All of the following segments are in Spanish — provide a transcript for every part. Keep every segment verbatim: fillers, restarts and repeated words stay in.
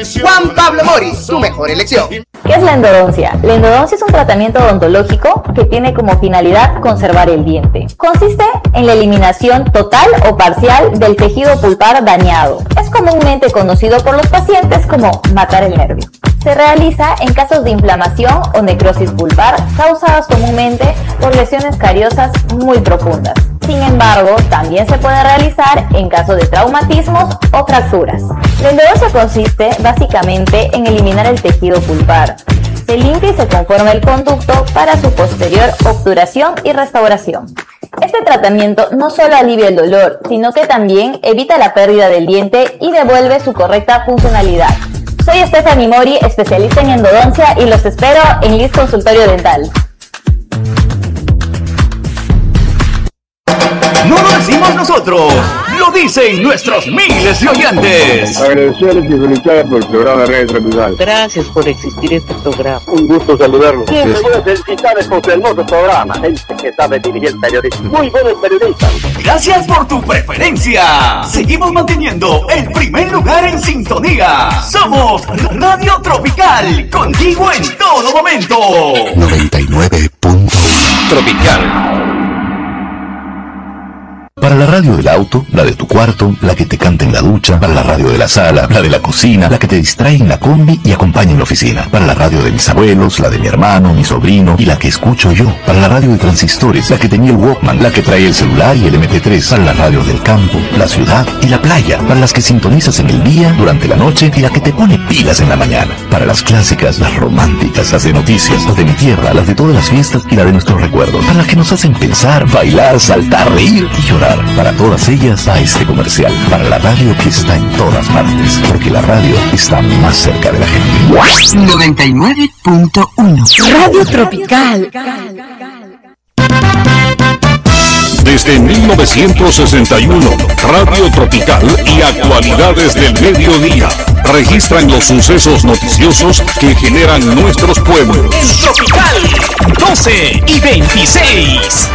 Juan Pablo Mori, tu mejor elección. ¿Qué es la endodoncia? La endodoncia es un tratamiento odontológico que tiene como finalidad conservar el diente. Consiste en la eliminación total o parcial del tejido pulpar dañado. Es comúnmente conocido por los pacientes como matar el nervio. Se realiza en casos de inflamación o necrosis pulpar causadas comúnmente por lesiones cariosas muy profundas. Sin embargo, también se puede realizar en caso de traumatismos o fracturas. La endodoncia consiste básicamente en eliminar el tejido pulpar. Se limpia y se conforma el conducto para su posterior obturación y restauración. Este tratamiento no solo alivia el dolor, sino que también evita la pérdida del diente y devuelve su correcta funcionalidad. Soy Stephanie Mori, especialista en endodoncia, y los espero en Liz Consultorio Dental. No lo decimos nosotros, lo dicen nuestros miles de oyentes. Agradecerles y felicitar por el programa de Radio Tropical. Gracias por existir este programa. Un gusto saludarlos. Siempre voy a felicitarles por su hermoso programa. Gente que sabe dirigir periodismo. Muy buenos periodistas. Gracias por tu preferencia. Seguimos manteniendo el primer lugar en sintonía. Somos Radio Tropical, contigo en todo momento. noventa y nueve punto uno Tropical. Para la radio del auto, la de tu cuarto, la que te canta en la ducha, para la radio de la sala, la de la cocina, la que te distrae en la combi y acompaña en la oficina, para la radio de mis abuelos, la de mi hermano, mi sobrino y la que escucho yo, para la radio de transistores, la que tenía el Walkman, la que trae el celular y el eme pe tres, para la radio del campo, la ciudad y la playa, para las que sintonizas en el día, durante la noche y la que te pone pilas en la mañana, para las clásicas, las románticas, las de noticias, las de mi tierra, las de todas las fiestas y la de nuestros recuerdos, para las que nos hacen pensar, bailar, saltar, reír y llorar. Para todas ellas va este comercial, para la radio que está en todas partes, porque la radio está más cerca de la gente. noventa y nueve punto uno Radio Tropical. Desde mil novecientos sesenta y uno, Radio Tropical y Actualidades del Mediodía registran los sucesos noticiosos que generan nuestros pueblos. En Tropical, doce y veintiséis.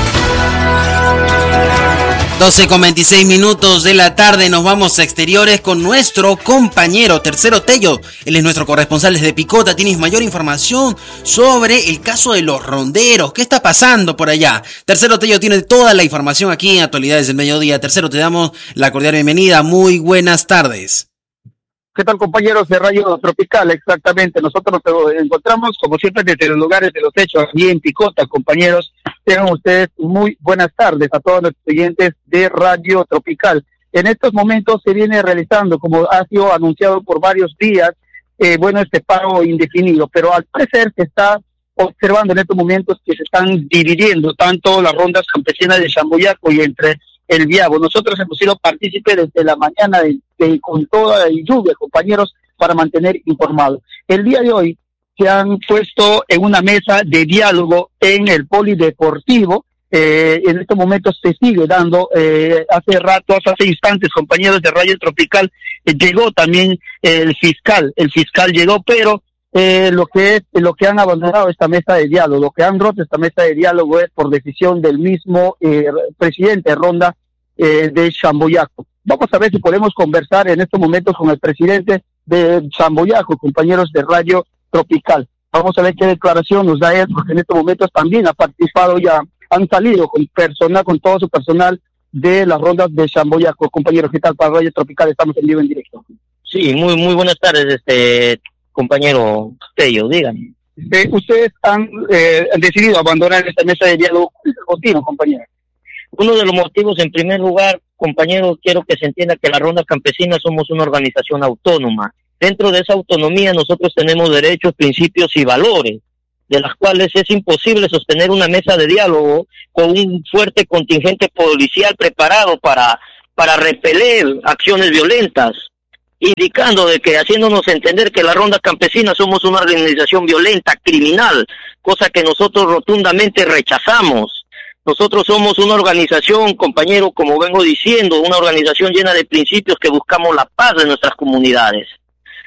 doce con veintiséis minutos de la tarde, nos vamos a exteriores con nuestro compañero Tercero Tello. Él es nuestro corresponsal desde Picota. Tienes mayor información sobre el caso de los ronderos. ¿Qué está pasando por allá? Tercero Tello tiene toda la información aquí en Actualidades del Mediodía. Tercero, te damos la cordial bienvenida. Muy buenas tardes. ¿Qué tal, compañeros de Radio Tropical? Exactamente, nosotros nos encontramos, como siempre, desde los lugares de los hechos, aquí en Picota, compañeros. Tengan ustedes muy buenas tardes a todos los oyentes de Radio Tropical. En estos momentos se viene realizando, como ha sido anunciado por varios días, eh, bueno, este paro indefinido, pero al parecer se está observando en estos momentos que se están dividiendo tanto las rondas campesinas de Chamboyaco y entre el Viabo. Nosotros hemos sido partícipes desde la mañana de, de, con toda la lluvia, compañeros, para mantener informados. El día de hoy se han puesto en una mesa de diálogo en el polideportivo. Eh, en estos momentos se sigue dando, eh, hace rato, hace instantes, compañeros de Radio Tropical, eh, llegó también el fiscal, el fiscal llegó, pero eh, lo que es, lo que han abandonado esta mesa de diálogo, lo que han roto esta mesa de diálogo es por decisión del mismo eh, presidente Ronda eh, de Chamboyaco. Vamos a ver si podemos conversar en estos momentos con el presidente de Chamboyaco, compañeros de Radio Tropical. Vamos a ver qué declaración nos da él, porque en estos momentos también ha participado ya, han salido con personal, con todo su personal de las rondas de Chamboyaco. Compañeros, ¿qué tal para Radio Tropical? Estamos en vivo en directo. Sí, muy muy buenas tardes, este compañero Tello, díganme. Eh, ustedes han eh, decidido abandonar esta mesa de diálogo. ¿Cuál es el motivo, compañero? Uno de los motivos, en primer lugar, compañero, quiero que se entienda que la Ronda Campesina somos una organización autónoma. Dentro de esa autonomía nosotros tenemos derechos, principios y valores, de las cuales es imposible sostener una mesa de diálogo con un fuerte contingente policial preparado para, para repeler acciones violentas, indicando de que, haciéndonos entender que la Ronda Campesina somos una organización violenta, criminal, cosa que nosotros rotundamente rechazamos. Nosotros somos una organización, compañero, como vengo diciendo, una organización llena de principios que buscamos la paz de nuestras comunidades.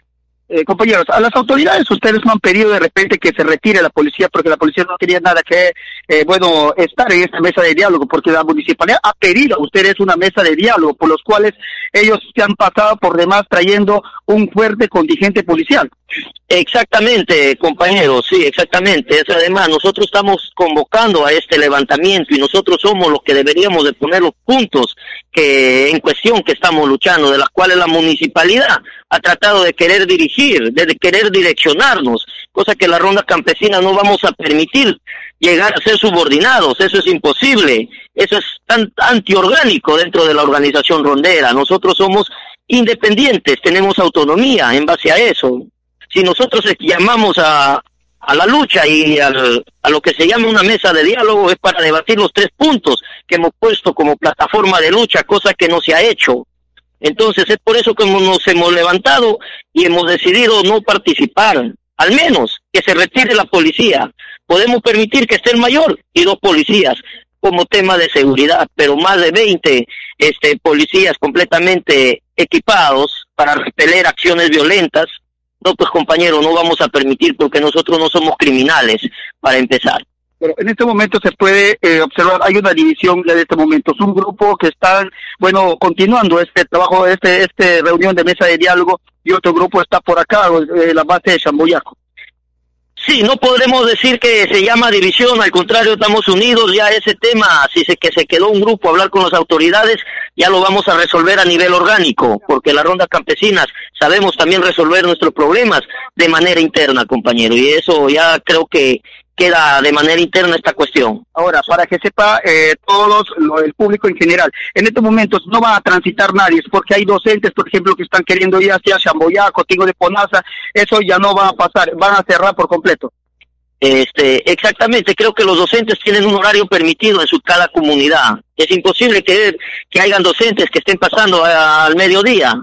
Eh, compañeros, a las autoridades ustedes no han pedido de repente que se retire la policía porque la policía no quería nada que, eh, bueno, estar en esta mesa de diálogo, porque la municipalidad ha pedido a ustedes una mesa de diálogo, por los cuales ellos se han pasado por demás trayendo un fuerte contingente policial. Exactamente, compañeros, sí, exactamente. Es, además, nosotros estamos convocando a este levantamiento y nosotros somos los que deberíamos de poner los puntos que en cuestión que estamos luchando, de las cuales la municipalidad ha tratado de querer dirigir, de querer direccionarnos, cosa que la ronda campesina no vamos a permitir llegar a ser subordinados. Eso es imposible, eso es tan antiorgánico dentro de la organización rondera. Nosotros somos independientes, tenemos autonomía en base a eso. Si nosotros llamamos a, a la lucha y al, a lo que se llama una mesa de diálogo, es para debatir los tres puntos que hemos puesto como plataforma de lucha, cosa que no se ha hecho. Entonces es por eso que nos hemos levantado y hemos decidido no participar, al menos que se retire la policía. Podemos permitir que esté el mayor y dos policías como tema de seguridad, pero más de veinte este, policías completamente equipados para repeler acciones violentas. No, pues compañero, no vamos a permitir porque nosotros no somos criminales, para empezar. Pero en este momento se puede eh, observar, hay una división ya de este momento. Es un grupo que están, bueno, continuando este trabajo, este este reunión de mesa de diálogo, y otro grupo está por acá, eh, la base de Chamboyaco. Sí, no podremos decir que se llama división, al contrario, estamos unidos. Ya ese tema, si se que se quedó un grupo a hablar con las autoridades, ya lo vamos a resolver a nivel orgánico, porque la ronda campesinas sabemos también resolver nuestros problemas de manera interna, compañero, y eso ya creo que queda de manera interna esta cuestión. Ahora, para que sepa eh, todos, lo, el público en general, en estos momentos no va a transitar nadie, porque hay docentes, por ejemplo, que están queriendo ir hacia Chamboyaco, Tingo de Ponaza, eso ya no va a pasar, van a cerrar por completo. Este, exactamente, creo que los docentes tienen un horario permitido en su cada comunidad. Es imposible que, que hayan docentes que estén pasando a, al mediodía,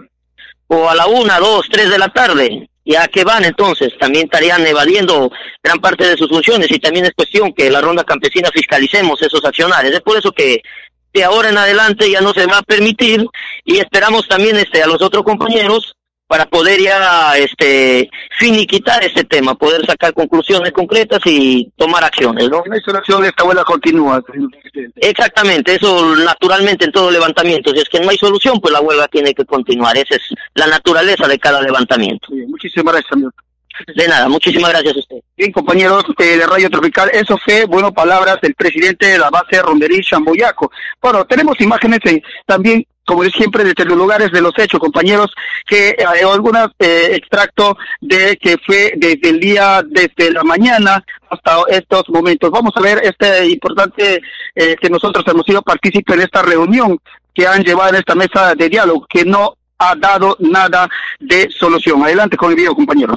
o a la una, dos, tres de la tarde. ¿Ya que van entonces? También estarían evadiendo gran parte de sus funciones, y también es cuestión que la ronda campesina fiscalicemos esos accionarios. Es por eso que de ahora en adelante ya no se va a permitir, y esperamos también este a los otros compañeros para poder ya este finiquitar este tema, poder sacar conclusiones concretas y tomar acciones, ¿no? No hay solución, esta huelga continúa. Exactamente, eso naturalmente en todo levantamiento. Si es que no hay solución, pues la huelga tiene que continuar. Esa es la naturaleza de cada levantamiento. Bien, muchísimas gracias, amigo. De nada, muchísimas gracias a usted. Bien, compañeros eh, de Radio Tropical, eso fue, bueno, palabras del presidente de la base Ronderí, Chamboyaco. Bueno, tenemos imágenes eh, también, como es siempre, desde los lugares de los hechos, compañeros, que hay eh, algunos eh, extractos de que fue desde el día, desde la mañana hasta estos momentos. Vamos a ver este importante eh, que nosotros hemos sido partícipes de esta reunión que han llevado en esta mesa de diálogo, que no ha dado nada de solución. Adelante con el video, compañeros.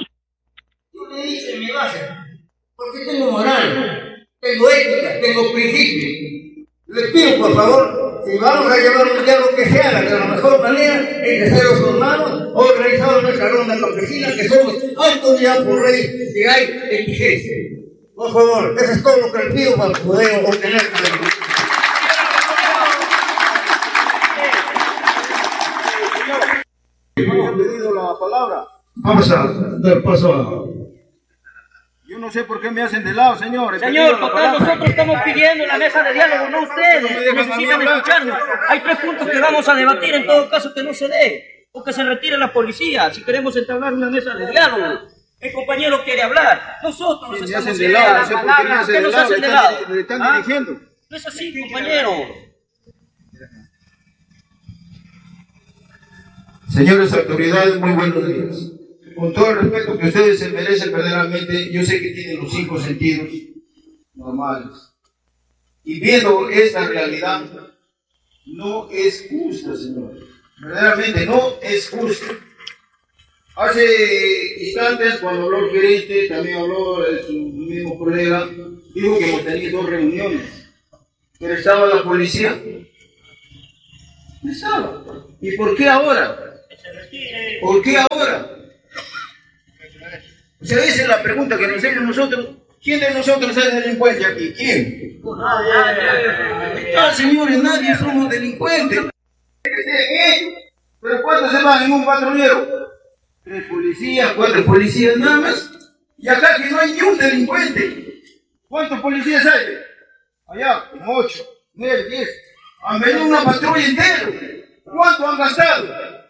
Yo le dije mi base, porque tengo moral, tengo ética, tengo principios. Les pido, por favor, si vamos a llevar un diálogo, que se haga de la mejor manera, entre seres humanos, organizados en nuestra ronda campesina, que somos autoridad por ley, que hay exigencia. Por favor, eso es todo lo que les pido para poder obtener. ¿Me han pedido la palabra? Vamos a dar paso a... Yo no sé por qué me hacen de lado, señor. Señor, total, nosotros estamos pidiendo la mesa de diálogo, no ustedes. No necesitan escucharnos. Hay tres puntos que vamos a debatir, en todo caso que no se dé, o que se retire la policía, si queremos entablar una mesa de diálogo. El compañero quiere hablar, nosotros nos estamos hacen de lado, no sé por qué me hacen de lado, de lado. Le están ¿Ah? dirigiendo. No es así, compañero. Señores autoridades, muy buenos días. Con todo el respeto que ustedes se merecen verdaderamente, yo sé que tienen los cinco sentidos normales. Y viendo esta realidad, no es justa, señores. Verdaderamente no es justa. Hace instantes, cuando habló el gerente, también habló su mismo colega, dijo que hemos tenido dos reuniones. Pero estaba la policía. No estaba. ¿Y por qué ahora? ¿Por qué ahora? O sea, esa es la pregunta que nos hacemos nosotros. ¿Quién de nosotros es delincuente aquí? ¿Quién? No, señores, nadie somos delincuentes. Pero ¿cuántos se van en un patrullero? Tres policías, cuatro policías nada más. Y acá que no hay ni un delincuente. ¿Cuántos policías hay? Allá, como ocho, nueve, diez. Han venido una patrulla entera. ¿Cuánto han gastado?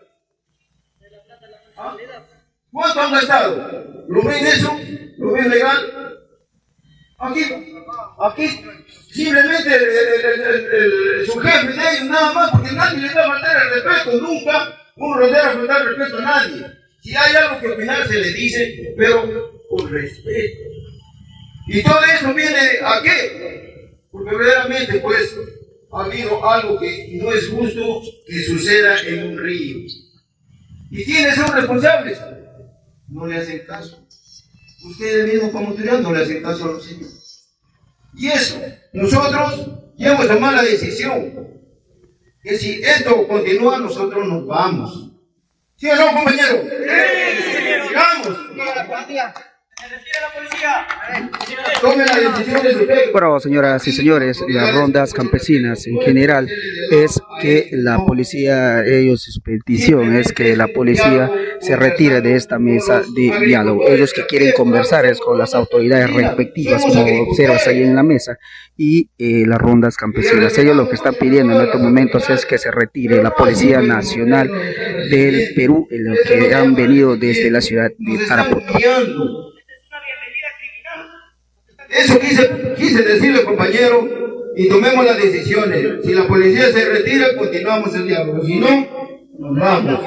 ¿Ah? ¿Cuánto han gastado? ¿Lo ven eso? ¿Lo ven legal? Aquí, aquí, simplemente el, el, el, el, el, su jefe de ellos nada más, porque nadie le va a faltar el respeto, nunca uno le debe faltar el respeto a nadie. Si hay algo que opinar se le dice, pero con respeto. Y todo eso viene a qué? Porque verdaderamente pues ha habido algo que no es justo que suceda en un río. ¿Y quiénes son responsables? No le hacen caso. Ustedes mismos como autoridad no le hacen caso a los señores. Y eso, nosotros ya hemos tomado la decisión que si esto continúa, nosotros nos vamos. ¿Sí o no, compañero? ¡Sí! ¡Vamos! Tomen la decisión de su fe. Bueno, señoras y señores, las rondas campesinas en general es que la policía, ellos su petición es que la policía se retire de esta mesa de diálogo. Ellos que quieren conversar es con las autoridades respectivas, como observas ahí en la mesa, y eh, las rondas campesinas. Ellos lo que están pidiendo en estos momentos es que se retire la Policía Nacional del Perú, en lo que han venido desde la ciudad de Tarapoto. Eso quise, quise decirle, compañero, y tomemos las decisiones. Si la policía se retira, continuamos el diálogo. Si no, nos vamos.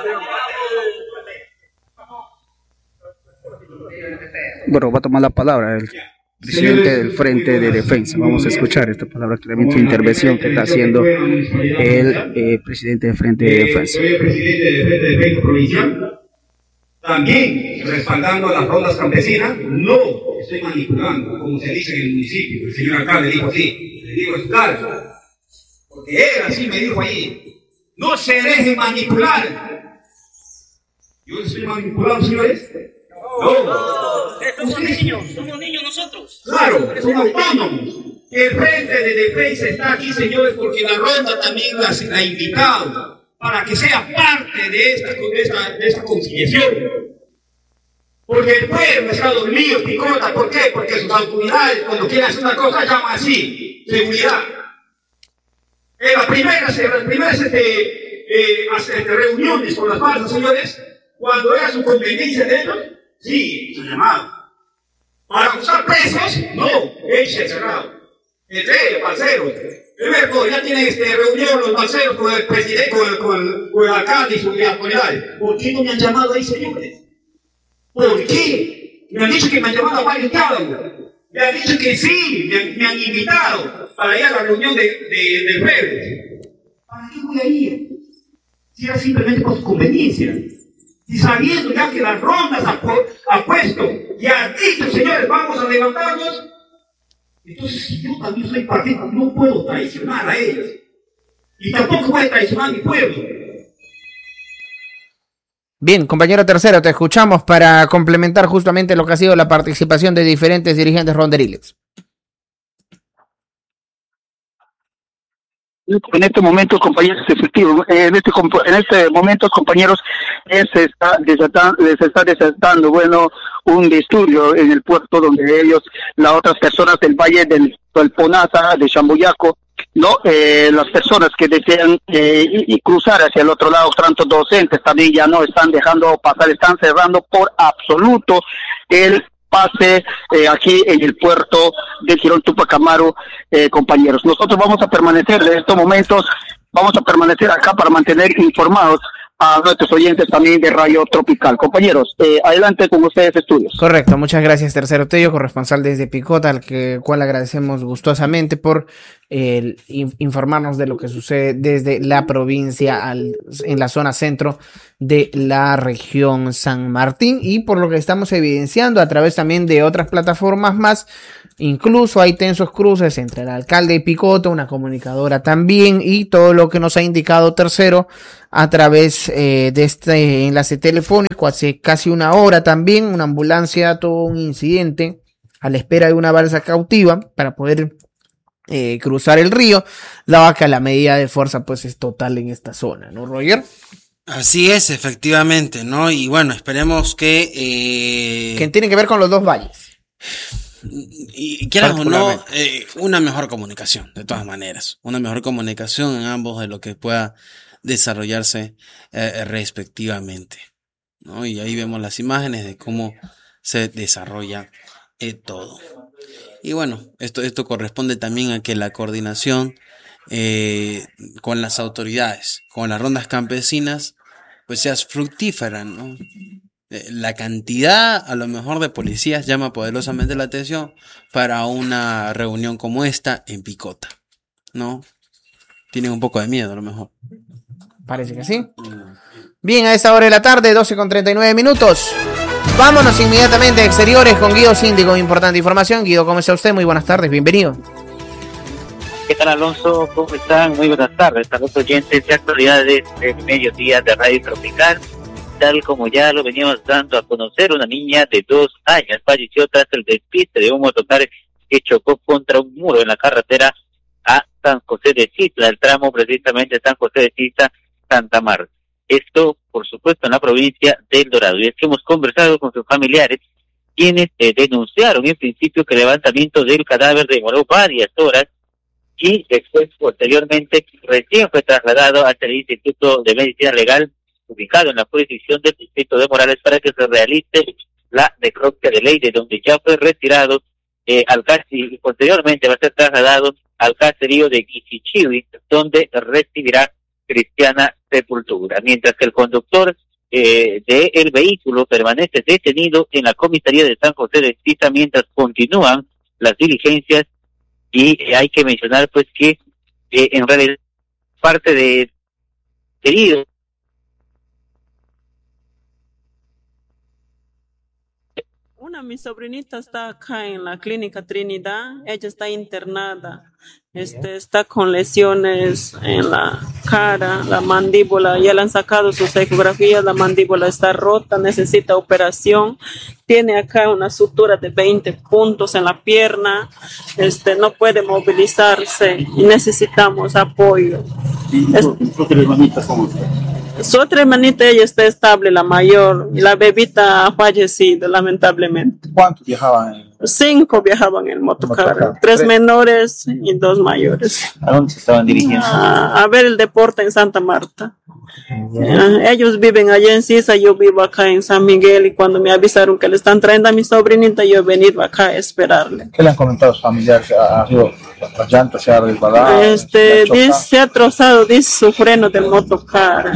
Bueno, va a tomar la palabra el presidente del Frente de Defensa. Vamos a escuchar esta palabra, claramente su intervención que está haciendo el eh, presidente del Frente de Defensa. Soy el presidente del Frente de Defensa Provincial. También respaldando a las rondas campesinas, no estoy manipulando, como se dice en el municipio. El señor alcalde dijo así, le digo es claro, porque él así me dijo ahí, no se deje manipular. ¿Yo estoy manipulado, señores? No. no. Somos niños, somos niños nosotros. Claro, somos autónomos. El Frente de Defensa está aquí, señores, porque la ronda también la, la ha invitado para que sea parte de esta, de esta, de esta conciliación. Porque el pueblo está dormido, picota. ¿Por qué? Porque sus autoridades, cuando quieren hacer una cosa, llaman así, seguridad. En las primeras, en las primeras este, eh, este, reuniones con las fuerzas, señores, cuando era su conveniencia de ellos, sí, se llamado. Para usar presos, no, ellos se han cerrado. Entre ellos, parceros. Primero, ya tienen este, reunión los parceros con el presidente, con el, con el, con el alcalde y sus autoridades. ¿Por qué no me han llamado ahí, señores? ¿Por qué? Me han dicho que me han llamado a varios diálogos. Me han dicho que sí, me han, me han invitado para ir a la reunión de, de, del jueves. ¿Para qué voy a ir? Si era simplemente por su conveniencia. Y sabiendo ya que las rondas ha puesto y ha dicho, señores, vamos a levantarnos. Entonces, si yo también soy partido, no puedo traicionar a ellos. Y tampoco voy a traicionar a mi pueblo. Bien, compañero Tercero, te escuchamos para complementar justamente lo que ha sido la participación de diferentes dirigentes ronderiles. En este momento, compañeros, efectivos, en este, en este momento, compañeros, se está desatando, se está desatando, bueno, un disturbio en el puerto donde ellos, las otras personas del valle del, del Ponaza, de Chambuyaco, no, eh, las personas que desean eh, y, y cruzar hacia el otro lado, tanto docentes también ya no están dejando pasar, están cerrando por absoluto el pase eh, aquí en el puerto de Girón Tupac Amaru, eh, compañeros. Nosotros vamos a permanecer en estos momentos, vamos a permanecer acá para mantener informados a nuestros oyentes también de Radio Tropical. Compañeros, eh, adelante con ustedes, estudios. Correcto, muchas gracias, Tercero Tello, corresponsal desde Picota, al que, cual agradecemos gustosamente por eh, informarnos de lo que sucede desde la provincia al, en la zona centro de la región San Martín, y por lo que estamos evidenciando a través también de otras plataformas más. Incluso hay tensos cruces entre el alcalde de Picota, una comunicadora también, y todo lo que nos ha indicado Tercero a través eh, de este enlace telefónico hace casi una hora también. Una ambulancia tuvo un incidente a la espera de una balsa cautiva para poder eh, cruzar el río, dado que la medida de fuerza pues es total en esta zona, ¿no, Roger? Así es, efectivamente, ¿no? Y bueno, esperemos que... Eh... Que tiene que ver con los dos valles. Y quieras o no, eh, una mejor comunicación, de todas maneras. Una mejor comunicación en ambos de lo que pueda desarrollarse eh, respectivamente, ¿no? Y ahí vemos las imágenes de cómo se desarrolla eh, todo. Y bueno, esto, esto corresponde también a que la coordinación eh, con las autoridades, con las rondas campesinas, pues sea fructífera, ¿no? Eh, la cantidad, a lo mejor, de policías llama poderosamente la atención para una reunión como esta en Picota, ¿no? Tienen un poco de miedo, a lo mejor. Parece que sí. Bien, a esa hora de la tarde, doce con treinta y nueve minutos. Vámonos inmediatamente a exteriores con Guido Cinti con importante información. Guido, ¿cómo está usted? Muy buenas tardes, bienvenido. ¿Qué tal, Alonso? ¿Cómo están? Muy buenas tardes a los oyentes de actualidades del mediodía de Radio Tropical. Tal como ya lo veníamos dando a conocer, una niña de dos años falleció tras el despiste de un motocar que chocó contra un muro en la carretera a San José de Citla, el tramo precisamente San José de Citla, Santa Marta. Esto, por supuesto, en la provincia del Dorado. Y es que hemos conversado con sus familiares, quienes eh, denunciaron en principio que el levantamiento del cadáver demoró varias horas y después, posteriormente, recién fue trasladado hasta el Instituto de Medicina Legal, ubicado en la jurisdicción del distrito de Morales, para que se realice la necropsia de ley, de donde ya fue retirado eh, al casi, y posteriormente va a ser trasladado al caserío de Guichichiwi, donde recibirá cristiana sepultura, mientras que el conductor eh, del vehículo permanece detenido en la comisaría de San José de Cita mientras continúan las diligencias. Y eh, hay que mencionar pues que eh, en realidad parte de heridos Una, mi sobrinita está acá en la clínica Trinidad, ella está internada, este, está con lesiones en la cara, la mandíbula, ya le han sacado sus ecografías, la mandíbula está rota, necesita operación, tiene acá una sutura de veinte puntos en la pierna, este, no puede movilizarse y necesitamos apoyo. ¿Y su, su otra hermanita cómo está? Su otra hermanita, ella está estable, la mayor, y la bebita ha fallecido, lamentablemente. ¿Cuántos viajaban? Cinco viajaban en el motocarro, motocarro. Tres, tres menores y dos mayores. ¿A dónde se estaban dirigiendo? A, a ver el deporte en Santa Marta. Uh, ellos viven allá en Sisa, yo vivo acá en San Miguel, y cuando me avisaron que le están trayendo a mi sobrinita, yo he venido acá a esperarle. ¿Qué le han comentado a sus familiares? ¿Ha sido las llantas, se ha resbalado? Este, dice, se ha trozado, dice, su freno del motocarro.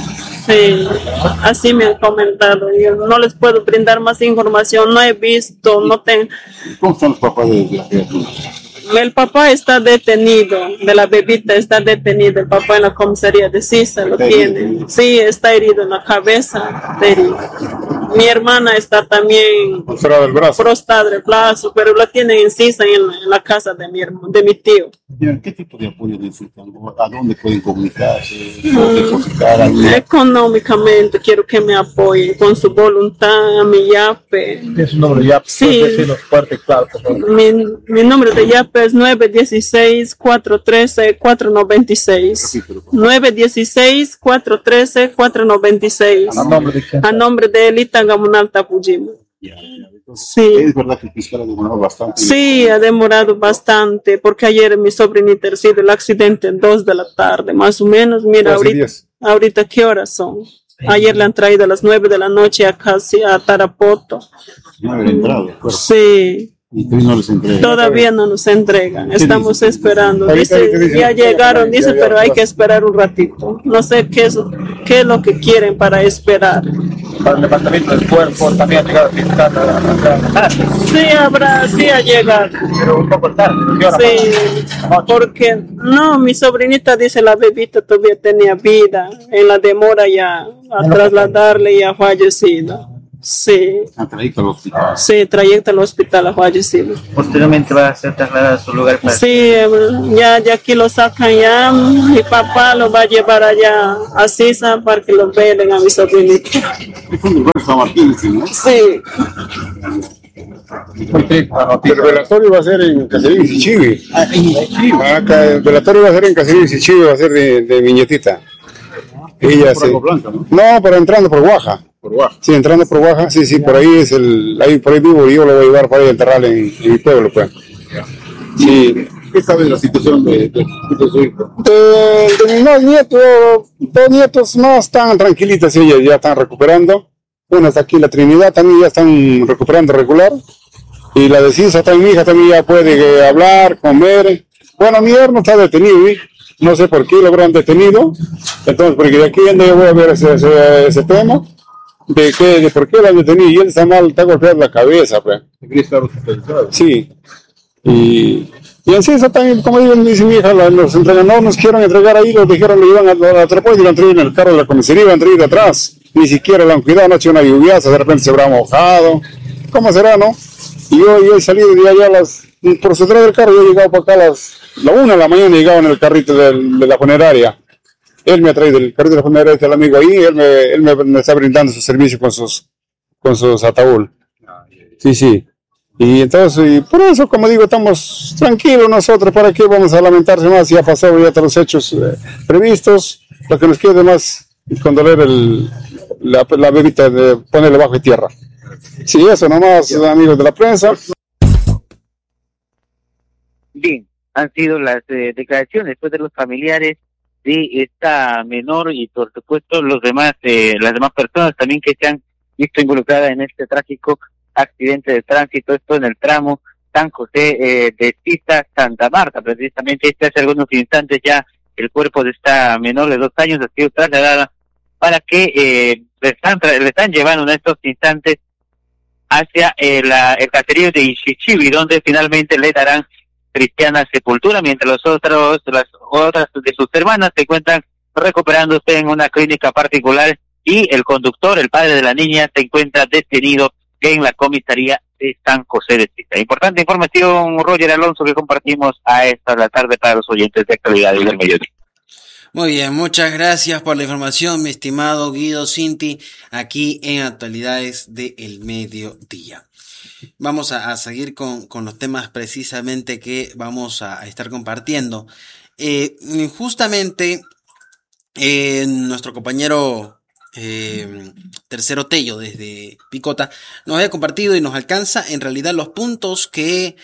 Sí, así me han comentado. Yo no les puedo brindar más información, no he visto, no tengo. ¿Cómo son los papás de la criatura? El papá está detenido, de la bebita está detenido, el papá en la comisaría de Sisa lo tiene. Sí, está herido en la cabeza, herido. Mi hermana está también prostrada del brazo, prostrada del brazo, pero la tienen en Sisa, en, en la casa de mi, de mi tío. ¿Qué tipo de apoyo necesitan? ¿A dónde pueden comunicarse? Mm, económicamente quiero que me apoyen con su voluntad, a mi yape. ¿Qué es su nombre de yape? Sí. Fuerte, claro, por favor. Mi, mi nombre de yape es nueve uno seis, cuatro uno tres, cuatro nueve seis. nueve uno seis, cuatro uno tres, cuatro nueve seis. ¿A nombre de quién? A nombre de Elita Gamunal Tapujima. Sí. ¿Es verdad que el fiscal ha demorado bastante? Sí, ha demorado bastante, porque ayer mi sobrinita ha sido el accidente en dos de la tarde, más o menos. Mira, ahorita, ahorita ¿qué horas son? Ayer le han traído a las nueve de la noche a casi a Tarapoto. ¿Nueve de entrada? Sí. ¿Y no les entregan? Todavía no nos entregan, estamos esperando. Dice, ya llegaron, dice, pero hay que esperar un ratito. No sé qué es, qué es lo que quieren para esperar. Para el levantamiento del cuerpo también ha llegado a Sí, habrá, sí ha llegado. Pero un poco tarde. Sí, porque no, mi sobrinita dice la bebita todavía tenía vida. En la demora ya a trasladarle ya fallecido. Sí. ¿A trayecto al hospital? Sí, trayecto al hospital a fallecido. Posteriormente va a ser trasladado a su lugar para... Sí, ya, ya aquí lo sacan ya. Mi papá lo va a llevar allá a Sisa para que lo velen a mi sobrinito. Es un lugar San Martín, ¿no? Sí. El velatorio va a ser en Caserío y Sichiwi. Ah, el velatorio va a ser en Caserío y Sichiwi, va a ser de, de mi nietita. Ella por sí. Agua Blanca, ¿no? No, pero entrando por Guaja. Por Guaja. Sí, entrando por Guaja, sí, sí, por ahí es el, ahí por ahí vivo y yo lo voy a llevar para ahí a enterrarle en, en mi pueblo, pues. Sí. ¿Qué sabe de la situación de, de, de su hijo? De, de mis más nietos, dos nietos no están tranquilitas, ellas ya están recuperando. Bueno, hasta aquí la Trinidad también ya están recuperando regular. Y la de Cisa, también mi hija también ya puede eh, hablar, comer. Bueno, mi yerno está detenido, ¿sí? No sé por qué lo habrán detenido. Entonces, porque de aquí ando yo voy a ver ese, ese, ese tema. De, qué, de por qué lo han detenido. Y él está mal, está golpeado la cabeza, pues. ¿Quería estar hospitalizado? Sí. Y, y en Cisa también, como digo, dice mi hija, la, los entrenadores nos quieren entregar ahí, los dijeron, lo iban a, a atrapar y lo han traído en el carro de la comisaría, iban a traído atrás. Ni siquiera lo han cuidado, no ha hecho una lluviaza, de repente se habrá mojado. ¿Cómo será, no? Y yo, yo he salido de allá a las, por detrás del carro, yo he llegado para acá a las, la una de la mañana, he llegado en el carrito del, de la funeraria. Él me ha traído el carrito de la funeraria, está el amigo ahí, él me, él me, me está brindando su servicio con sus, con sus ataúd. Sí, sí. Y entonces, y por eso, como digo, estamos tranquilos nosotros, ¿para qué vamos a lamentarse más? Ya pasado ya todos los hechos eh, previstos, lo que nos queda más es condoler el, la, la bebita de ponerle bajo tierra. Sí, eso nomás, amigos de la prensa. Bien, han sido las eh, declaraciones pues, de los familiares de esta menor y por supuesto los demás, eh, las demás personas también que se han visto involucradas en este trágico accidente de tránsito, esto en el tramo San José eh, de Cisa, Santa Marta, precisamente este hace algunos instantes ya el cuerpo de esta menor de dos años ha sido trasladada para que eh, le, están, le están llevando en estos instantes hacia eh, la, el caserío de Ixichibi, donde finalmente le darán cristiana sepultura, mientras los otros, las otras de sus hermanas se encuentran recuperándose en una clínica particular y el conductor, el padre de la niña, se encuentra detenido en la comisaría de San José de Cisa. Importante información, Roger Alonso, que compartimos a esta de la tarde para los oyentes de Actualidad y del Mediodía. Muy bien, muchas gracias por la información, mi estimado Guido Cinti, aquí en Actualidades del Mediodía. Vamos a, a seguir con, con los temas precisamente que vamos a, a estar compartiendo. Eh, justamente, eh, nuestro compañero eh, Tercero Tello desde Picota nos había compartido y nos alcanza en realidad los puntos que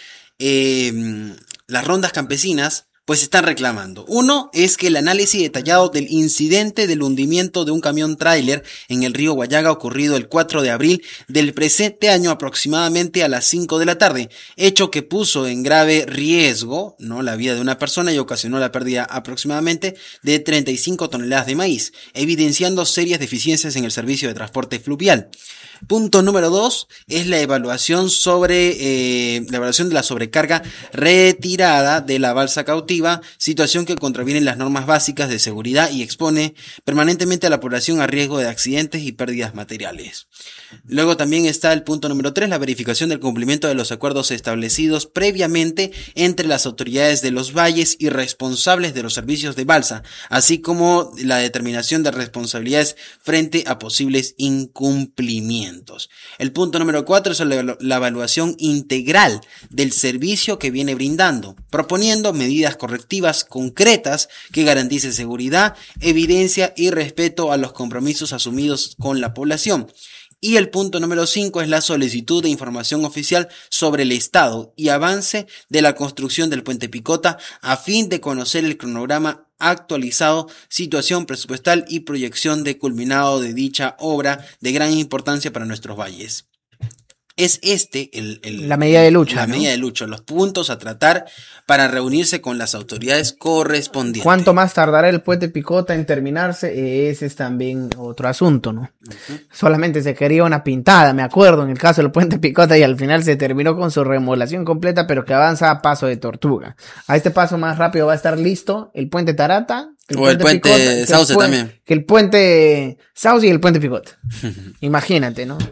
eh, las rondas campesinas pues están reclamando. Uno es que el análisis detallado del incidente del hundimiento de un camión tráiler en el río Guayaga ocurrido el cuatro de abril del presente año aproximadamente a las cinco de la tarde, hecho que puso en grave riesgo, ¿no?, la vida de una persona y ocasionó la pérdida aproximadamente de treinta y cinco toneladas de maíz, evidenciando serias deficiencias en el servicio de transporte fluvial. Punto número dos es la evaluación sobre eh, la evaluación de la sobrecarga retirada de la balsa cautiva, situación que contraviene las normas básicas de seguridad y expone permanentemente a la población a riesgo de accidentes y pérdidas materiales. Luego también está el punto número tres, la verificación del cumplimiento de los acuerdos establecidos previamente entre las autoridades de los valles y responsables de los servicios de balsa, así como la determinación de responsabilidades frente a posibles incumplimientos. El punto número cuatro es la, la evaluación integral del servicio que viene brindando, proponiendo medidas correctivas concretas que garanticen seguridad, evidencia y respeto a los compromisos asumidos con la población. Y el punto número cinco es la solicitud de información oficial sobre el estado y avance de la construcción del puente Picota a fin de conocer el cronograma actualizado, situación presupuestal y proyección de culminado de dicha obra de gran importancia para nuestros valles. Es este el, el, la medida de lucha, la ¿no? medida de lucha, los puntos a tratar para reunirse con las autoridades correspondientes. ¿Cuánto más tardará el puente Picota en terminarse? Ese es también otro asunto, ¿no? Uh-huh. Solamente se quería una pintada, me acuerdo, en el caso del puente Picota, y al final se terminó con su remodelación completa, pero que avanza a paso de tortuga. A este paso más rápido va a estar listo el puente Tarata, el o puente el puente Picota, Sauce el pu- también. Que el puente Sauce y el puente Picota. Imagínate, ¿no?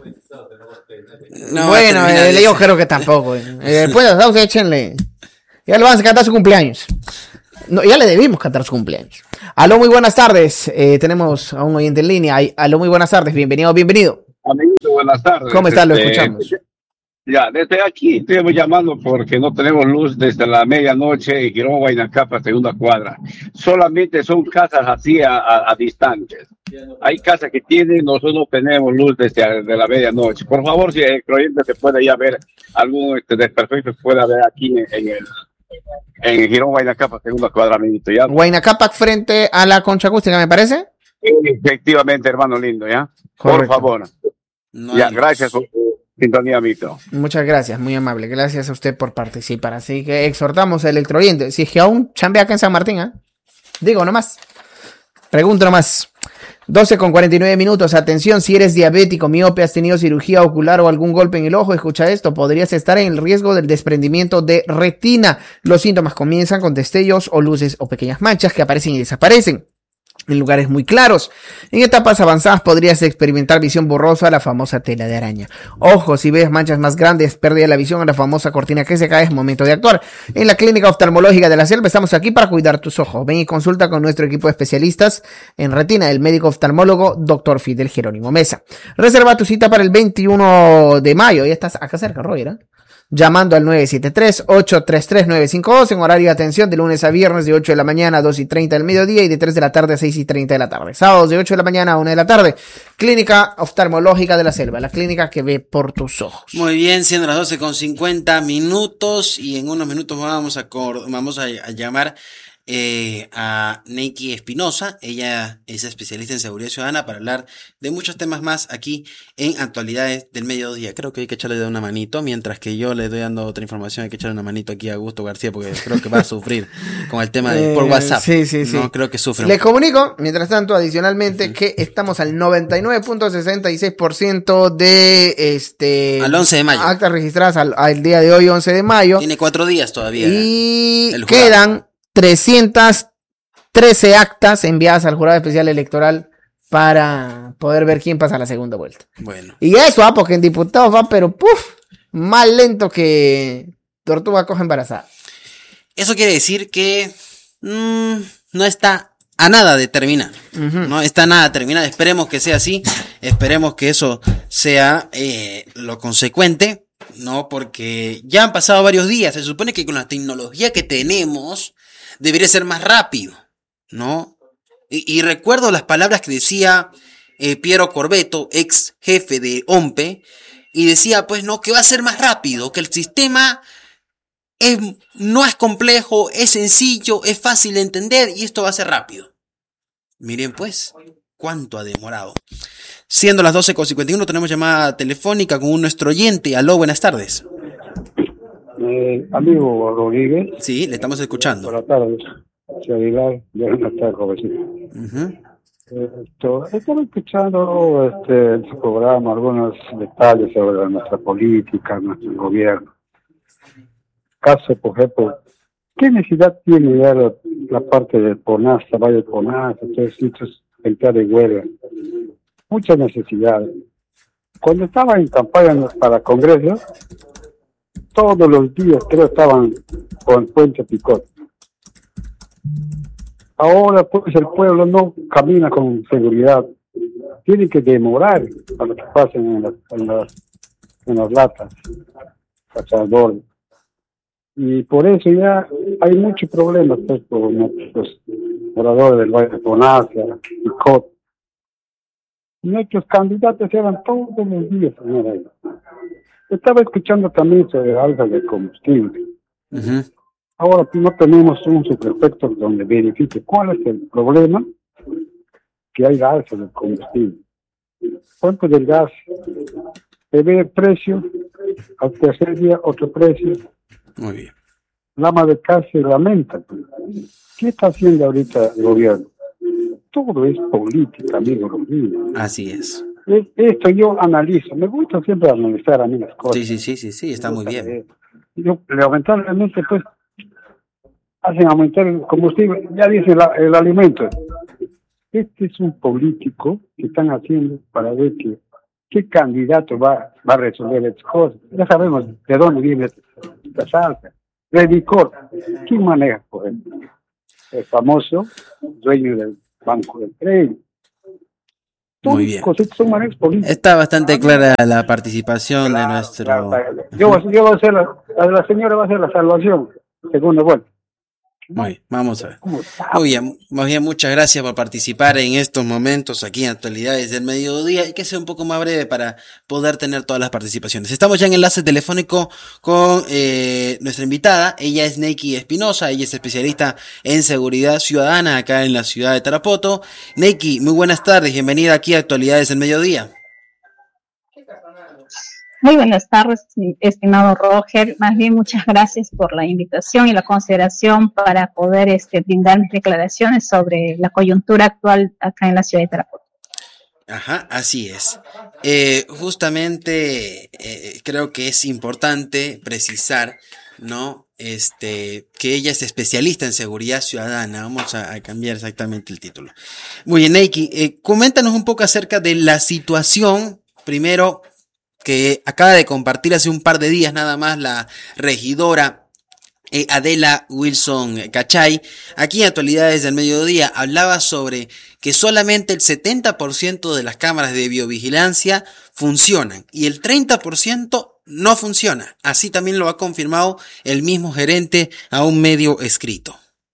No, bueno, eh, yo creo que tampoco. Eh. El puente Sauce, échenle. Ya le van a cantar su cumpleaños. No, ya le debimos cantar su cumpleaños. Aló, muy buenas tardes. Eh, tenemos a un oyente en línea. Aló, muy buenas tardes. Bienvenido, bienvenido. Amiguito, buenas tardes. ¿Cómo estás? Lo Este, escuchamos. Ya, desde aquí estamos llamando porque no tenemos luz desde la medianoche en Girón Guaynacapa, segunda cuadra. Solamente son casas así a, a, a distancias. Hay casas que tienen, nosotros no tenemos luz desde de la medianoche. Por favor, si el cliente se puede ya ver algún este, desperfecto, se puede ver aquí en, en el en Girón Guaynacapa, segunda cuadra, amiguito, ¿ya? Guaynacapa frente a la concha acústica, ¿me parece? Efectivamente, hermano lindo, ¿ya? Correcto. Por favor. No ya, gracias por su sintonía, amiguito. Muchas gracias, muy amable. Gracias a usted por participar. Así que exhortamos al electroyente. Si es que aún chambea acá en San Martín, ¿eh? Digo nomás. Pregunto nomás. doce con cuarenta y nueve minutos. Atención, si eres diabético, miope, has tenido cirugía ocular o algún golpe en el ojo, escucha esto, podrías estar en el riesgo del desprendimiento de retina. Los síntomas comienzan con destellos o luces o pequeñas manchas que aparecen y desaparecen en lugares muy claros. En etapas avanzadas podrías experimentar visión borrosa, la famosa tela de araña. Ojo, si ves manchas más grandes, pérdida de la visión, la famosa cortina que se cae, es momento de actuar. En la Clínica Oftalmológica de la Selva estamos aquí para cuidar tus ojos. Ven y consulta con nuestro equipo de especialistas en retina, el médico oftalmólogo doctor Fidel Jerónimo Mesa. Reserva tu cita para el veintiuno de mayo. Ya estás acá cerca, Roger, ¿eh? Llamando al nueve siete tres, ocho tres tres, nueve cinco dos en horario de atención de lunes a viernes de ocho de la mañana a dos y treinta del mediodía y de tres de la tarde a seis y treinta de la tarde. Sábados de ocho de la mañana a una de la tarde. Clínica Oftalmológica de la Selva, la clínica que ve por tus ojos. Muy bien, siendo las doce con cincuenta minutos y en unos minutos vamos a, vamos a, a llamar eh, a Neiki Espinosa. Ella es especialista en seguridad ciudadana para hablar de muchos temas más aquí en Actualidades del Mediodía. Creo que hay que echarle de una manito, mientras que yo le doy dando otra información, hay que echarle una manito aquí a Augusto García porque creo que va a sufrir con el tema de por WhatsApp. Sí, sí, sí. No, creo que sufre. Le comunico, mientras tanto, adicionalmente, uh-huh. que estamos al noventa y nueve punto sesenta y seis por ciento de este al once de mayo. Actas registradas al, al día de hoy, once de mayo. Tiene cuatro días todavía. Y quedan trescientas trece actas enviadas al Jurado Especial Electoral para poder ver quién pasa a la segunda vuelta. Bueno. Y eso, ah, porque en diputados va, pero puf, más lento que tortuga coja embarazada. Eso quiere decir que mmm, no está a nada de terminar. Uh-huh. No está nada de terminar. Esperemos que sea así. Esperemos que eso sea eh, lo consecuente. No, porque ya han pasado varios días. Se supone que con la tecnología que tenemos debería ser más rápido, ¿no? Y, y recuerdo las palabras que decía eh, Piero Corbeto, ex jefe de O M P E, y decía, pues no, que va a ser más rápido, que el sistema es, no es complejo, es sencillo, es fácil de entender y esto va a ser rápido. Miren pues, cuánto ha demorado. Siendo las doce con cincuenta y uno, tenemos llamada telefónica con nuestro oyente. Aló, buenas tardes. Eh, amigo Rodríguez. Sí, le estamos escuchando. Buenas tardes. Aguilar, buenas tardes, jovencito. Uh-huh. Esto, estaba escuchando este, en su programa algunos detalles sobre nuestra política, nuestro gobierno. Caso, por ejemplo, ¿qué necesidad tiene ya la, la parte del PONASA, Valle del PONASA, todos sitios entrar en huelga? Muchas necesidades. Cuando estaba en campaña para Congreso, todos los días creo estaban con Puente Picot. Ahora pues el pueblo no camina con seguridad. Tiene que demorar a lo que pasen en las, en las, en las latas, cazadores. Y por eso ya hay muchos problemas pues, por nuestros moradores del Valle de Ponaza, Picot. Nuestros candidatos eran todos los días, señora. Estaba escuchando también sobre alza de combustible. Uh-huh. Ahora no tenemos un superefecto donde verifique cuál es el problema que hay la alza del combustible. ¿Cuánto del gas? Se ve el precio, al tercer día otro precio. Muy bien. La ama de casa se lamenta. ¿Qué está haciendo ahorita el gobierno? Todo es política, amigo. Así es. Esto yo analizo, me gusta siempre analizar a mí las cosas. Sí, sí, sí, sí, sí, está muy bien. Yo, lamentablemente, pues, hacen aumentar el combustible, ya dice la, el alimento. Este es un político que están haciendo para ver que, qué candidato va, va a resolver estas cosas. Ya sabemos de dónde viene esta salsa. Redicor, ¿quién maneja, por ejemplo? El famoso dueño del Banco del Crédito. Muy bien. Está bastante clara la participación de nuestro... Yo, yo voy a hacer la, la señora va a hacer la salvación, segundo vuelta. Muy bien, vamos a ver. Muy bien, muy bien, muchas gracias por participar en estos momentos aquí en Actualidades del Mediodía y que sea un poco más breve para poder tener todas las participaciones. Estamos ya en enlace telefónico con eh, nuestra invitada. Ella es Neiki Espinosa, ella es especialista en seguridad ciudadana acá en la ciudad de Tarapoto. Neiki, muy buenas tardes, bienvenida aquí a Actualidades del Mediodía. Muy buenas tardes, estimado Roger. Más bien, muchas gracias por la invitación y la consideración para poder este, brindar mis declaraciones sobre la coyuntura actual acá en la ciudad de Tarapoto. Ajá, así es. Eh, justamente eh, creo que es importante precisar, ¿no? Este, que ella es especialista en seguridad ciudadana. Vamos a, a cambiar exactamente el título. Muy bien, Neiki, eh, coméntanos un poco acerca de la situación, primero, que acaba de compartir hace un par de días nada más la regidora eh, Adela Wilson Cachay. Aquí en Actualidades del Mediodía hablaba sobre que solamente el setenta por ciento de las cámaras de biovigilancia funcionan y el treinta por ciento no funciona. Así también lo ha confirmado el mismo gerente a un medio escrito.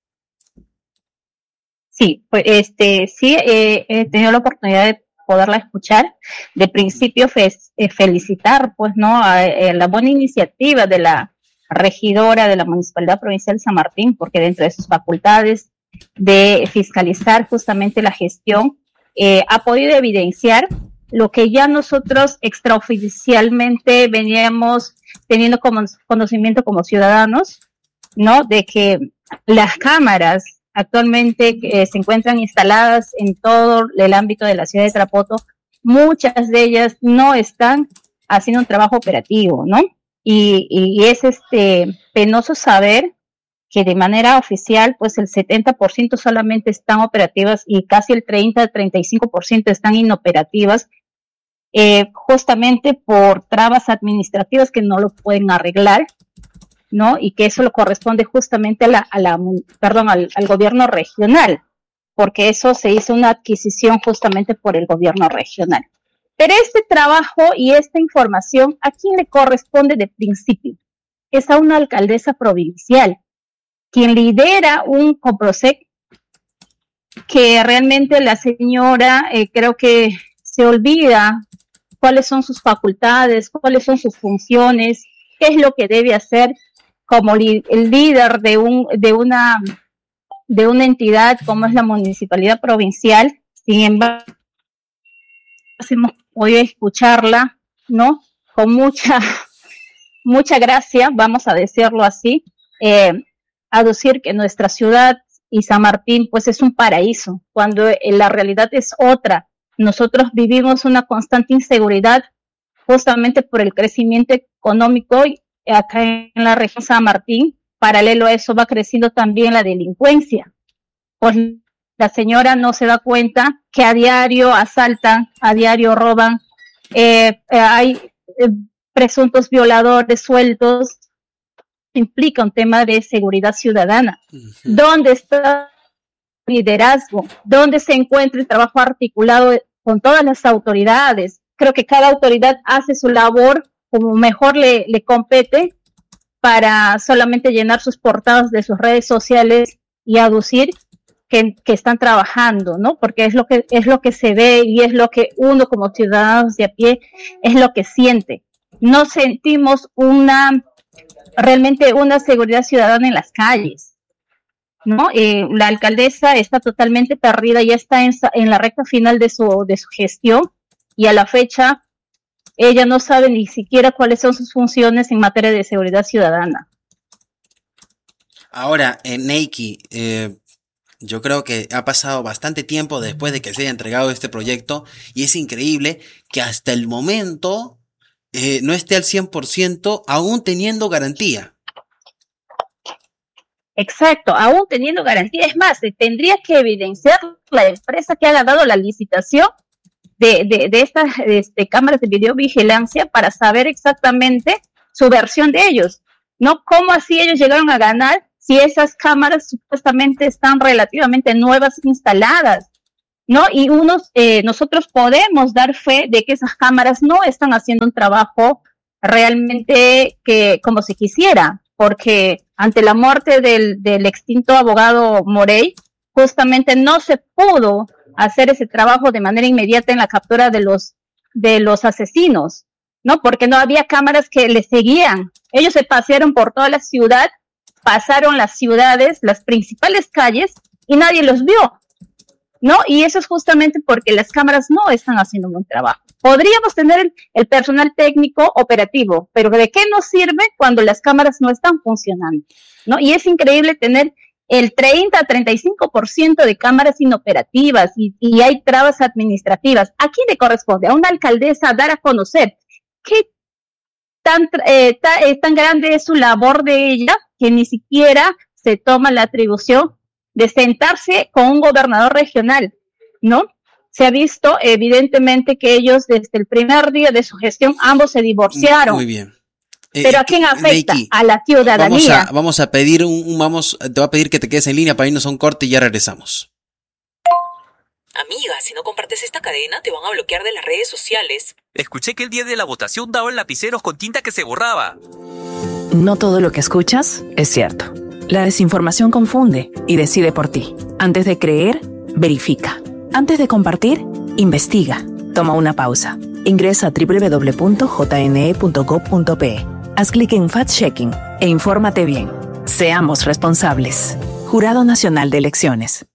Sí, pues este sí eh, he tenido la oportunidad de poderla escuchar. De principio fe, eh, felicitar pues no a, a la buena iniciativa de la regidora de la Municipalidad Provincial de San Martín, porque dentro de sus facultades de fiscalizar justamente la gestión eh, ha podido evidenciar lo que ya nosotros extraoficialmente veníamos teniendo como conocimiento como ciudadanos, ¿no? De que las cámaras actualmente eh, se encuentran instaladas en todo el ámbito de la ciudad de Tarapoto, muchas de ellas no están haciendo un trabajo operativo, ¿no? Y, y es este penoso saber que de manera oficial, pues el setenta por ciento solamente están operativas y casi el treinta, treinta y cinco por ciento están inoperativas, eh, justamente por trabas administrativas que no lo pueden arreglar, ¿no? Y que eso lo corresponde justamente a la, a la perdón, al, al gobierno regional, porque eso se hizo una adquisición justamente por el gobierno regional. Pero este trabajo y esta información, ¿a quién le corresponde de principio? Es a una alcaldesa provincial, quien lidera un COPROSEC, que realmente la señora eh, creo que se olvida cuáles son sus facultades, cuáles son sus funciones, qué es lo que debe hacer como li- el líder de un de una de una entidad como es la Municipalidad Provincial. Sin embargo, hemos podido escucharla, ¿no? Con mucha mucha gracia, vamos a decirlo así, eh, aducir que nuestra ciudad y San Martín pues es un paraíso, cuando la realidad es otra. Nosotros vivimos una constante inseguridad justamente por el crecimiento económico acá en la región San Martín. Paralelo a eso va creciendo también la delincuencia. Pues la señora no se da cuenta que a diario asaltan, a diario roban, eh, eh, hay eh, presuntos violadores sueltos. Implica un tema de seguridad ciudadana. Uh-huh. ¿Dónde está el liderazgo? ¿Dónde se encuentra el trabajo articulado con todas las autoridades? Creo que cada autoridad hace su labor como mejor le, le compete, para solamente llenar sus portadas de sus redes sociales y aducir que, que están trabajando, ¿no? Porque es lo que es lo que se ve y es lo que uno como ciudadanos de a pie es lo que siente. No sentimos una realmente una seguridad ciudadana en las calles, ¿no? Eh, la alcaldesa está totalmente perdida, ya está en, en la recta final de su de su gestión y a la fecha ella no sabe ni siquiera cuáles son sus funciones en materia de seguridad ciudadana. Ahora, eh, Neiki, eh, yo creo que ha pasado bastante tiempo después de que se haya entregado este proyecto y es increíble que hasta el momento eh, no esté al cien por ciento aún teniendo garantía. Exacto, aún teniendo garantía. Es más, tendría que evidenciar la empresa que ha ganado la licitación de, de, de estas este, cámaras de videovigilancia para saber exactamente su versión de ellos, ¿no? ¿Cómo así ellos llegaron a ganar si esas cámaras supuestamente están relativamente nuevas instaladas? ¿no? Y unos, eh, nosotros podemos dar fe de que esas cámaras no están haciendo un trabajo realmente que como se quisiera, porque ante la muerte del, del extinto abogado Morey, justamente no se pudo hacer ese trabajo de manera inmediata en la captura de los, de los asesinos, ¿no? Porque no había cámaras que les seguían. Ellos se pasearon por toda la ciudad, pasaron las ciudades, las principales calles, y nadie los vio, ¿no? Y eso es justamente porque las cámaras no están haciendo un buen trabajo. Podríamos tener el, el personal técnico operativo, pero ¿de qué nos sirve cuando las cámaras no están funcionando? ¿No? Y es increíble tener el treinta a treinta y cinco por ciento de cámaras inoperativas y, y hay trabas administrativas. ¿A quién le corresponde? A una alcaldesa dar a conocer qué tan, eh, ta, eh, tan grande es su labor de ella que ni siquiera se toma la atribución de sentarse con un gobernador regional, ¿no? Se ha visto evidentemente que ellos desde el primer día de su gestión ambos se divorciaron. Muy bien. Eh, Pero ¿a quién afecta? Reiki, a la ciudadanía. Vamos a, vamos a pedir un, un vamos, te voy a pedir que te quedes en línea para irnos a un corte y ya regresamos. Amiga, si no compartes esta cadena te van a bloquear de las redes sociales. Escuché que el día de la votación daban lapiceros con tinta que se borraba. No todo lo que escuchas es cierto. La desinformación confunde y decide por ti. Antes de creer, verifica. Antes de compartir, investiga. Toma una pausa. Ingresa a doble u doble u doble u punto j n e punto gob punto p e. Haz clic en Fact-Checking e infórmate bien. Seamos responsables. Jurado Nacional de Elecciones.